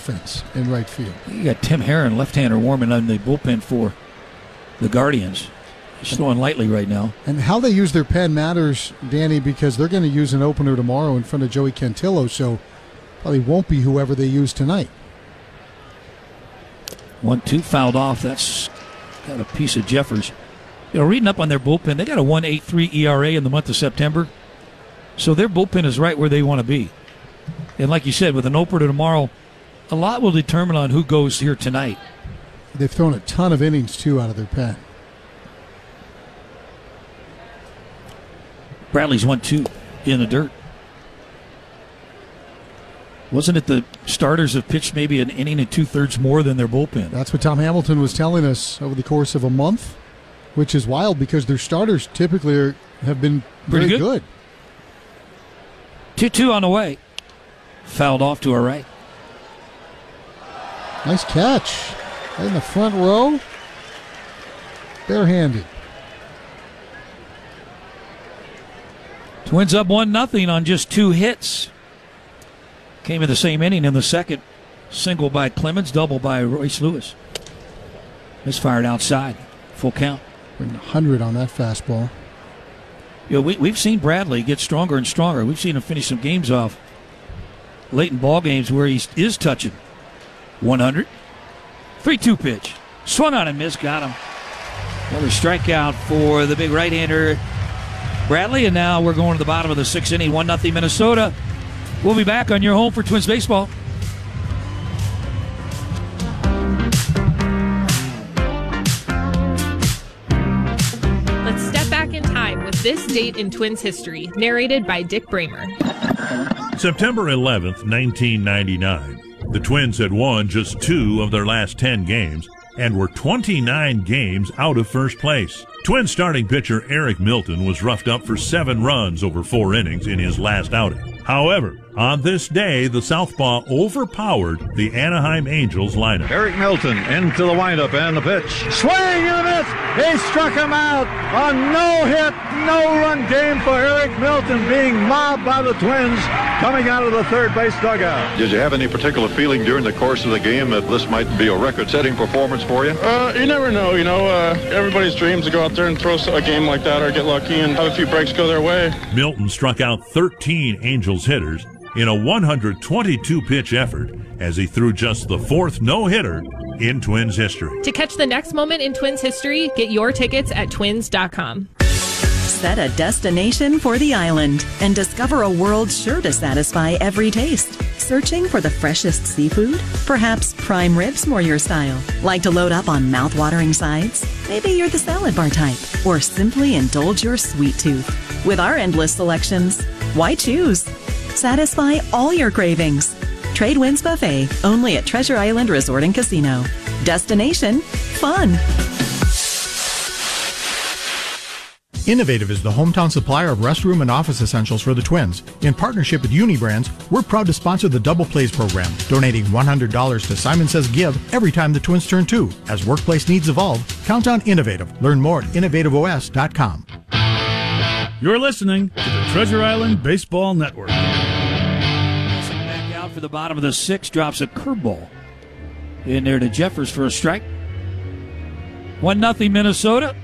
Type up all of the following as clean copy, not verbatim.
offense in right field. You got Tim Herron, left-hander, warming on the bullpen for the Guardians. He's throwing lightly right now. And how they use their pen matters, Danny, because they're going to use an opener tomorrow in front of Joey Cantillo, so probably won't be whoever they use tonight. 1-2 fouled off. That's got a piece of Jeffers. Reading up on their bullpen, they got a 1.83 ERA in the month of September. So their bullpen is right where they want to be. And like you said, with an opener tomorrow, a lot will determine on who goes here tonight. They've thrown a ton of innings, too, out of their pen. Bradley's 1-2 in the dirt. Wasn't it the starters have pitched maybe an inning and 2/3 more than their bullpen? That's what Tom Hamilton was telling us over the course of a month, which is wild because their starters typically have been very good. 2-2 on the way. Fouled off to our right. Nice catch. Right in the front row. Barehanded. Twins up 1-0 on just 2 hits. Came in the same inning in the second. Single by Clemens, double by Royce Lewis. Misfired outside. Full count. 100 on that fastball. We've seen Bradley get stronger and stronger. We've seen him finish some games off late in ball games where he is touching 100. 3-2 pitch. Swung on and missed. Got him. Another strikeout for the big right-hander Bradley. And now we're going to the bottom of the 6th inning. 1-0 Minnesota. We'll be back on your home for Twins baseball. Let's step back in time with this date in Twins history, narrated by Dick Bramer. September 11th, 1999. The Twins had won just 2 of their last 10 games and were 29 games out of first place. Twins starting pitcher Eric Milton was roughed up for 7 runs over 4 innings in his last outing. However, on this day, the southpaw overpowered the Anaheim Angels lineup. Eric Milton into the windup and the pitch. Swing and a miss. He struck him out. A no-hit, no-run game for Eric Milton, being mobbed by the Twins coming out of the third base dugout. Did you have any particular feeling during the course of the game that this might be a record-setting performance for you? You never know. Everybody's dreams to go out there and throw a game like that or get lucky and have a few breaks go their way. Milton struck out 13 Angels hitters in a 122-pitch effort as he threw just the 4th no-hitter in Twins history. To catch the next moment in Twins history, get your tickets at twins.com. Set a destination for the island and discover a world sure to satisfy every taste. Searching for the freshest seafood? Perhaps prime ribs more your style. Like to load up on mouth-watering sides? Maybe you're the salad bar type. Or simply indulge your sweet tooth. With our endless selections, why choose? Satisfy all your cravings. Trade Winds Buffet, only at Treasure Island Resort and Casino. Destination, fun. Innovative is the hometown supplier of restroom and office essentials for the Twins. In partnership with Unibrands, we're proud to sponsor the Double Plays program, donating $100 to Simon Says Give every time the Twins turn 2. As workplace needs evolve, count on Innovative. Learn more at innovativeos.com. You're listening to the Treasure Island Baseball Network. Back out for the bottom of the 6th, drops a curveball in there to Jeffers for a strike. 1-0 Minnesota.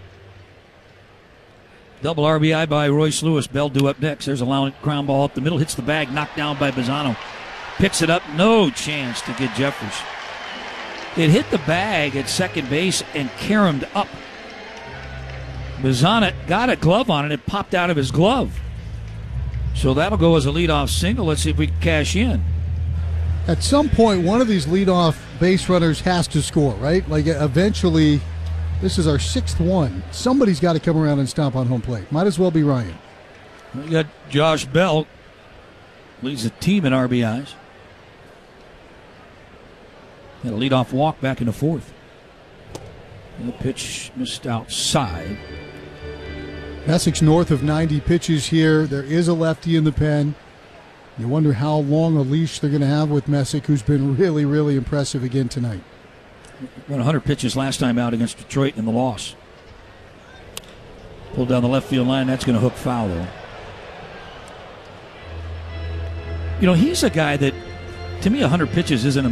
Double RBI by Royce Lewis. Bell due up next. There's a ground ball up the middle. Hits the bag. Knocked down by Bazzano. Picks it up. No chance to get Jeffers. It hit the bag at second base and caromed up. Bazzano got a glove on it. It popped out of his glove. So that'll go as a leadoff single. Let's see if we can cash in. At some point, one of these leadoff base runners has to score, right? Like eventually... This is our 6th one. Somebody's got to come around and stomp on home plate. Might as well be Ryan. We got Josh Bell. Leads the team in RBIs. Got a leadoff walk back in the 4th. The pitch missed outside. Messick's north of 90 pitches here. There is a lefty in the pen. You wonder how long a leash they're going to have with Messick, who's been really, really impressive again tonight. Won 100 pitches last time out against Detroit in the loss. Pulled down the left field line. That's going to hook foul, though. He's a guy that, to me, 100 pitches isn't a